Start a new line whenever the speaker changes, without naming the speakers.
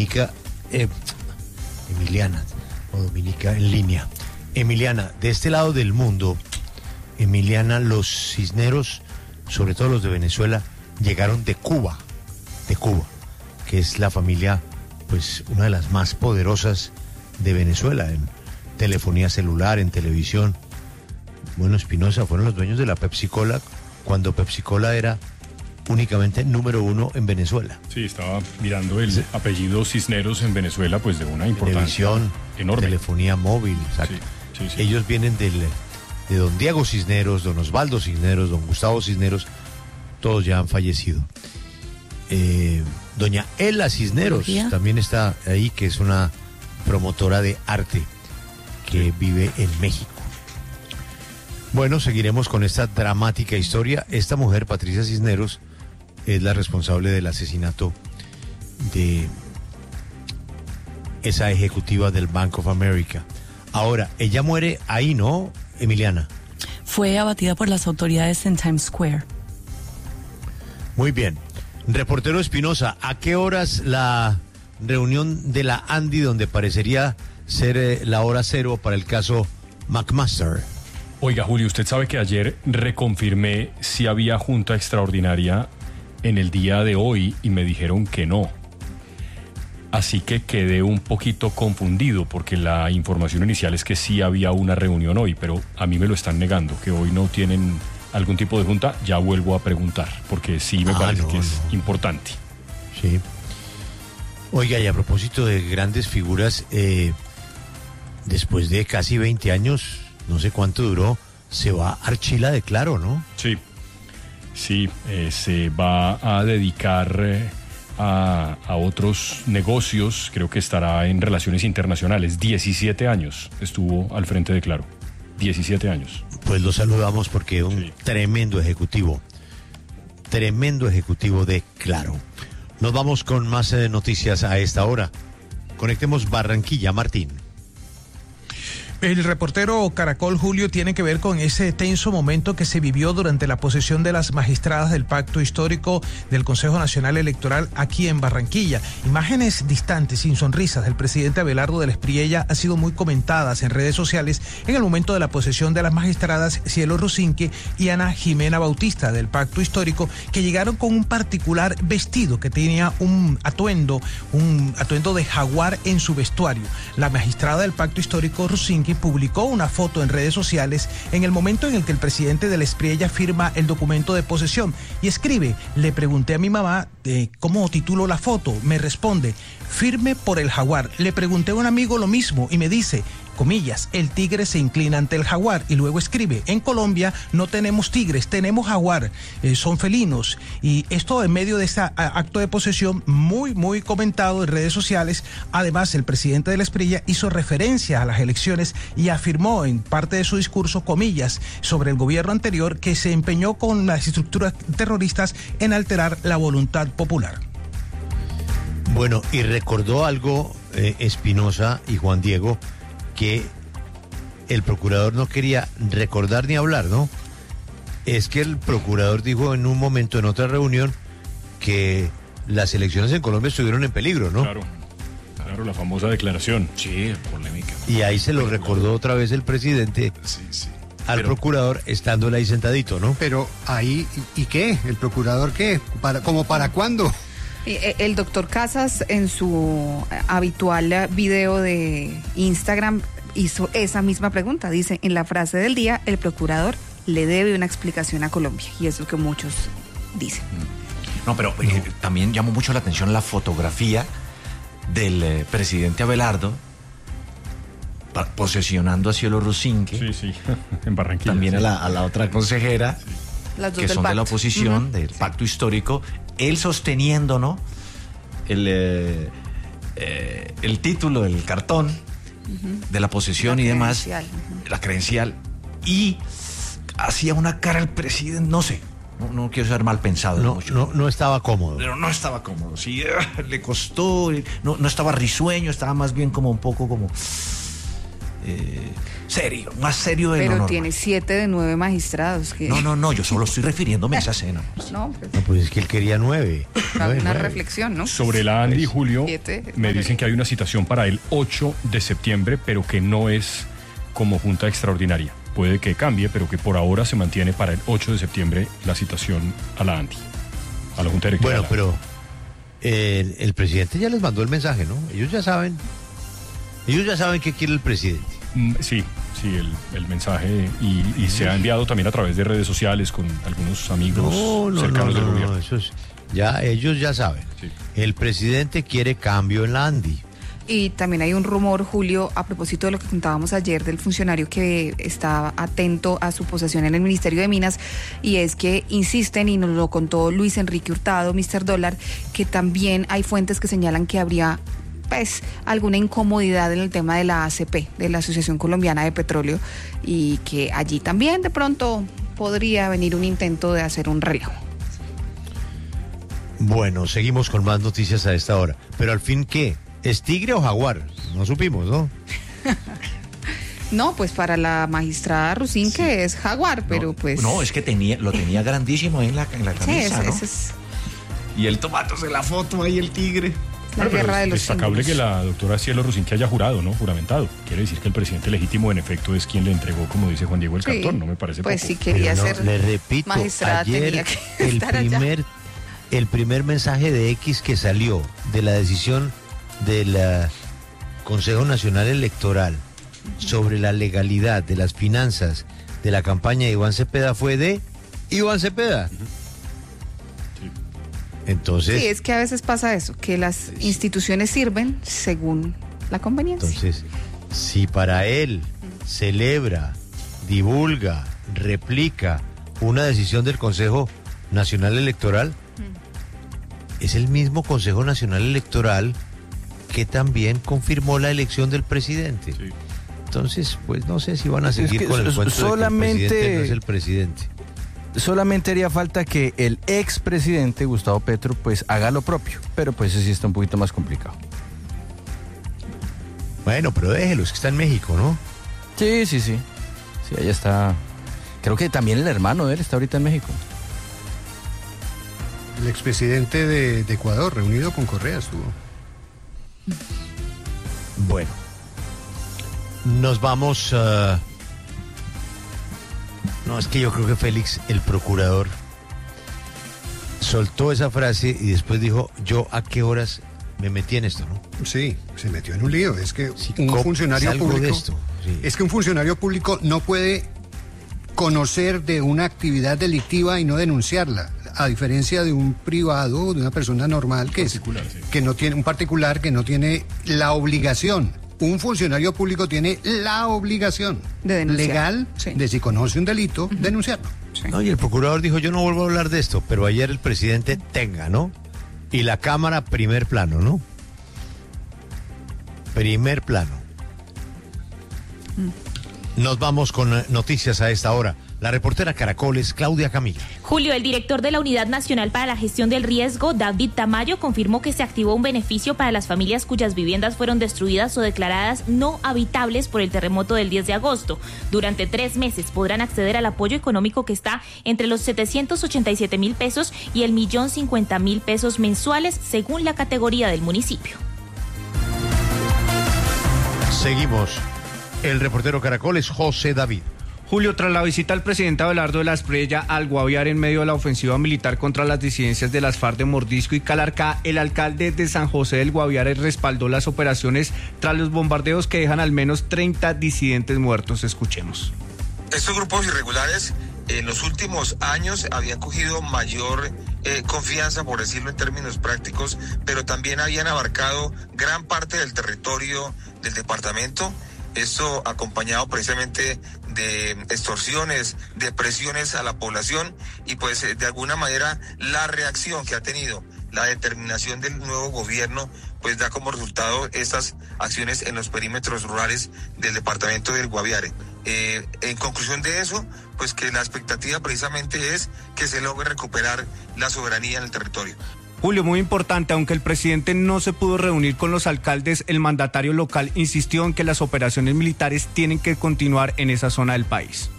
Emiliana, o Dominica en línea. Emiliana, de este lado del mundo, Emiliana, los cisneros, sobre todo los de Venezuela, llegaron de Cuba, que es la familia, pues, una de las más poderosas de Venezuela, en telefonía celular, en televisión. Bueno, Espinosa, fueron los dueños de la Pepsi-Cola, cuando Pepsi-Cola era únicamente número 1 en Venezuela.
Sí, estaba mirando el apellido Cisneros en Venezuela, pues de una importancia
televisión,
enorme.
Telefonía móvil, exacto.
Sí.
Ellos vienen de don Diego Cisneros, don Osvaldo Cisneros, don Gustavo Cisneros, todos ya han fallecido. Doña Ela Cisneros también está ahí, que es una promotora de arte que vive en México. Bueno, seguiremos con esta dramática historia. Esta mujer, Patricia Cisneros, es la responsable del asesinato de esa ejecutiva del Bank of America. Ahora, ella muere ahí, ¿no, Emiliana?
Fue abatida por las autoridades en Times Square.
Muy bien. Reportero Espinosa, ¿a qué horas la reunión de la Andy, donde parecería ser la hora cero para el caso McMaster?
Oiga, Julio, usted sabe que ayer reconfirmé si había junta extraordinaria en el día de hoy y me dijeron que no. Así que quedé un poquito confundido porque la información inicial es que sí había una reunión hoy, pero a mí me lo están negando, que hoy no tienen algún tipo de junta. Ya vuelvo a preguntar, porque sí me parece que es importante.
Sí. Oiga, y a propósito de grandes figuras, después de casi 20 años, no sé cuánto duró, se va Archila de Claro, ¿no?
Sí, se va a dedicar a otros negocios, creo que estará en relaciones internacionales. 17 años estuvo al frente de Claro, 17 años.
Pues lo saludamos porque un tremendo ejecutivo de Claro. Nos vamos con más noticias a esta hora. Conectemos Barranquilla, Martín.
El reportero Caracol, Julio, tiene que ver con ese tenso momento que se vivió durante la posesión de las magistradas del Pacto Histórico del Consejo Nacional Electoral aquí en Barranquilla. Imágenes distantes, sin sonrisas, del presidente Abelardo del Espriella han sido muy comentadas en redes sociales en el momento de la posesión de las magistradas Cielo Rusinque y Ana Jimena Bautista del Pacto Histórico, que llegaron con un particular vestido que tenía un atuendo de jaguar en su vestuario. La magistrada del Pacto Histórico, Rusinque, publicó una foto en redes sociales en el momento en el que el presidente del Espriella firma el documento de posesión y escribe: le pregunté a mi mamá cómo titulo la foto, me responde: firme por el jaguar. Le pregunté a un amigo lo mismo y me dice, comillas, el tigre se inclina ante el jaguar, y luego escribe: en Colombia no tenemos tigres, tenemos jaguar, son felinos. Y esto en medio de este acto de posesión muy comentado en redes sociales. Además, el presidente del Espriella hizo referencia a las elecciones y afirmó en parte de su discurso, comillas, sobre el gobierno anterior, que se empeñó con las estructuras terroristas en alterar la voluntad popular.
Bueno, y recordó algo Espinosa y Juan Diego, que el procurador no quería recordar ni hablar, ¿no? Es que el procurador dijo en un momento, en otra reunión, que las elecciones en Colombia estuvieron en peligro, ¿no?
Claro, la famosa declaración.
Sí, polémica.
Y ahí se lo recordó otra vez el presidente al procurador, estando ahí sentadito, ¿no?
Pero ahí, ¿y qué? ¿El procurador qué? ¿Para cuándo?
El doctor Casas, en su habitual video de Instagram, hizo esa misma pregunta. Dice, en la frase del día, el procurador le debe una explicación a Colombia. Y eso es lo que muchos dicen.
No, pero también llamó mucho la atención la fotografía del presidente Abelardo posesionando a Cielo Rusinque.
Sí, en Barranquilla.
También a la otra consejera,
las dos
que son
pacto.
de la oposición, del Pacto Histórico. Él sosteniendo, ¿no?, el título, el cartón de la posesión y demás, la credencial, y hacía una cara al presidente, no sé, no quiero ser mal pensado.
No estaba cómodo.
Pero no estaba cómodo, sí, le costó, no estaba risueño, estaba más bien como un poco como serio, más serio de lo
Pero
normal.
tiene 7 de 9 magistrados. Que...
No, yo solo estoy refiriéndome a esa escena.
No, pues,
No, pues es que él quería 9.
una reflexión, ¿no?
Sobre la Andy, Julio,
7,
me dicen que hay una citación para el 8 de septiembre, pero que no es como junta extraordinaria. Puede que cambie, pero que por ahora se mantiene para el 8 de septiembre la citación a la Andy, a la junta directiva.
Bueno, pero el presidente ya les mandó el mensaje, ¿no? Ellos ya saben qué quiere el presidente.
Sí, el mensaje y se ha enviado también a través de redes sociales con algunos amigos cercanos del gobierno.
Eso es, ellos ya saben.
Sí.
El presidente quiere cambio en la Andy.
Y también hay un rumor, Julio, a propósito de lo que contábamos ayer del funcionario que está atento a su posesión en el Ministerio de Minas, y es que insisten, y nos lo contó Luis Enrique Hurtado, Mr. Dólar, que también hay fuentes que señalan que habría pues alguna incomodidad en el tema de la ACP, de la Asociación Colombiana de Petróleo, y que allí también de pronto podría venir un intento de hacer un relevo.
Bueno, seguimos con más noticias a esta hora. Pero al fin, ¿qué? ¿Es tigre o jaguar? No supimos, ¿no?
No, pues para la magistrada Rusín que es jaguar, pero pues...
No, es que lo tenía grandísimo ahí en la camisa, ¿no?
Es
Y él tomándose la foto ahí, el tigre.
la
Pero
guerra de
es
los
destacable
símbolos.
que la doctora Cielo Rusín que haya jurado, ¿no? Juramentado. Quiere decir que el presidente legítimo en efecto es quien le entregó, como dice Juan Diego, el
Sí,
cartón. No me parece
pues
poco.
si quería
Pero no,
ser
le repito,
magistrada
ayer
tenía que estar allá.
el primer mensaje de X que salió de la decisión del Consejo Nacional Electoral sobre la legalidad de las finanzas de la campaña de Iván Cepeda fue de Iván Cepeda. Entonces,
Sí, es que a veces pasa eso, que las instituciones sirven según la conveniencia.
entonces, si para él celebra, divulga, replica una decisión del Consejo Nacional Electoral, es el mismo Consejo Nacional Electoral que también confirmó la elección del presidente.
Sí.
Entonces, pues no sé si van a seguir
que
con el cuento
solamente-
de que el presidente no es el presidente.
Solamente haría falta que el expresidente Gustavo Petro pues haga lo propio, pero pues eso sí está un poquito más complicado.
Bueno, pero déjelo, es que está en México, ¿no?
Sí, allá está. Creo que también el hermano de él está ahorita en México.
El expresidente de Ecuador, reunido con Correa, estuvo.
Bueno, nos vamos. No, es que yo creo que Félix, el procurador, soltó esa frase y después dijo: ¿yo a qué horas me metí en esto, no?
Sí, se metió en un lío. Es que
Sí,
un
¿cómo
funcionario
salgo
público.
de esto? Sí.
Es que un funcionario público no puede conocer de una actividad delictiva y no denunciarla, a diferencia de un privado, de una persona normal que no tiene un particular que no tiene la obligación. Un funcionario público tiene la obligación
De denunciar.
legal
Sí.
de, si conoce un delito, denunciarlo.
No, y el procurador dijo: yo no vuelvo a hablar de esto, pero ayer el presidente tenga, ¿no? Y la Cámara, primer plano, ¿no? Primer plano. Nos vamos con noticias a esta hora. La reportera Caracol es Claudia Camila.
Julio, el director de la Unidad Nacional para la Gestión del Riesgo, David Tamayo, confirmó que se activó un beneficio para las familias cuyas viviendas fueron destruidas o declaradas no habitables por el terremoto del 10 de agosto. Durante 3 meses podrán acceder al apoyo económico que está entre los 787.000 pesos y el 1.050.000 pesos mensuales, según la categoría del municipio.
Seguimos. El reportero Caracol es José David.
Julio, tras la visita al presidente Abelardo de la Espriella al Guaviare en medio de la ofensiva militar contra las disidencias de las FARC de Mordisco y Calarcá, el alcalde de San José del Guaviare respaldó las operaciones tras los bombardeos que dejan al menos 30 disidentes muertos. Escuchemos.
Estos grupos irregulares en los últimos años habían cogido mayor confianza, por decirlo en términos prácticos, pero también habían abarcado gran parte del territorio del departamento. Esto acompañado precisamente de extorsiones, de presiones a la población y pues de alguna manera la reacción que ha tenido la determinación del nuevo gobierno pues da como resultado estas acciones en los perímetros rurales del departamento del Guaviare. En conclusión de eso, pues que la expectativa precisamente es que se logre recuperar la soberanía en el territorio.
Julio, muy importante, aunque el presidente no se pudo reunir con los alcaldes, el mandatario local insistió en que las operaciones militares tienen que continuar en esa zona del país.